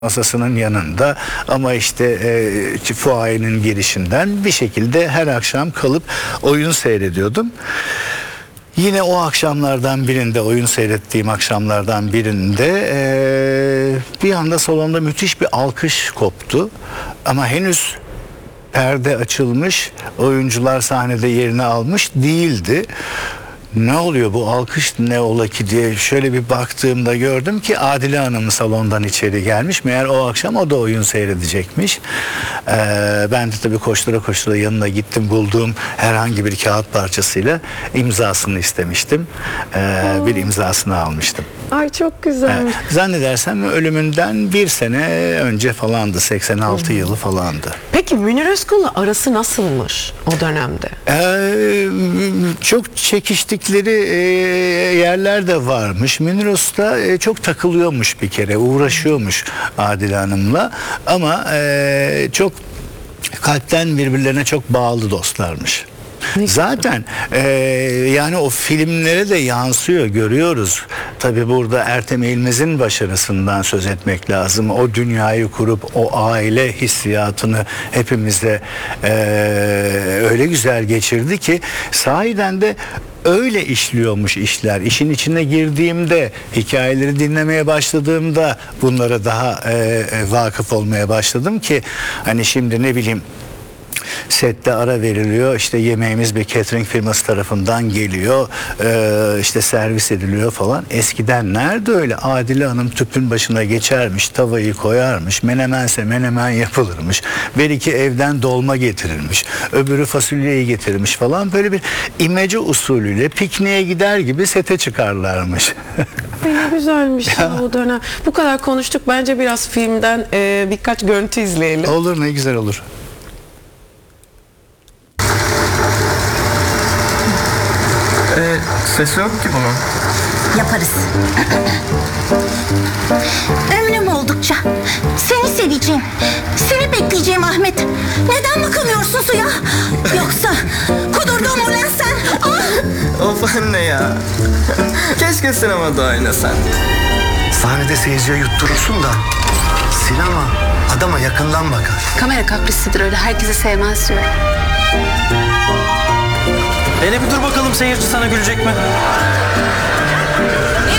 masasının yanında ama işte fuayenin girişinden bir şekilde her akşam kalıp oyun seyrediyordum. Yine o akşamlardan birinde, oyun seyrettiğim akşamlardan birinde bir anda salonda müthiş bir alkış koptu. Ama henüz perde açılmış, oyuncular sahnede yerini almış değildi. Ne oluyor bu alkış, ne ola ki diye şöyle bir baktığımda gördüm ki Adile Hanım salondan içeri gelmiş. Meğer o akşam o da oyun seyredecekmiş. Ben de tabii koştura koştura yanına gittim, bulduğum herhangi bir kağıt parçasıyla imzasını istemiştim. Bir imzasını almıştım. Ay çok güzel. Zannedersem ölümünden bir sene önce falandı, 86 yılı falandı. Peki Münir Özkul'la arası nasılmış o dönemde? Çok çekiştikleri yerler de varmış. Münir Usta çok takılıyormuş bir kere, uğraşıyormuş Adile Hanım'la ama çok kalpten birbirlerine çok bağlı dostlarmış. Zaten yani o filmlere de yansıyor, görüyoruz. Tabii burada Ertem Eğilmez'in başarısından söz etmek lazım. O dünyayı kurup o aile hissiyatını hepimize öyle güzel geçirdi ki sahiden de öyle işliyormuş işler. İşin içine girdiğimde, hikayeleri dinlemeye başladığımda bunlara daha vakıf olmaya başladım ki hani şimdi ne bileyim, sette ara veriliyor, işte yemeğimiz bir catering firması tarafından geliyor, işte servis ediliyor falan. Eskiden nerede öyle? Adile Hanım tüpün başına geçermiş, tavayı koyarmış, menemense menemen yapılırmış, belki evden dolma getirilmiş, öbürü fasulyeyi getirmiş falan, böyle bir imece usulüyle pikniğe gider gibi sete çıkarlarmış. Ne güzelmiş ya o dönem. Bu kadar konuştuk, bence biraz filmden birkaç görüntü izleyelim. Olur, ne güzel olur. Sesi yok ki bunun. Yaparız. Ömrüm oldukça seni seveceğim, seni bekleyeceğim Ahmet. Neden bakamıyorsun suya? Yoksa kudurduğum olan sen. Ah! Of anne ya. Keşke sinemada oynasan. Sahnede seyirciye yutturursun da sinema adama yakından bakar. Kamera kaprisidir, öyle herkesi sevmez diyor. Hele bir dur bakalım, seyirci sana gülecek mi?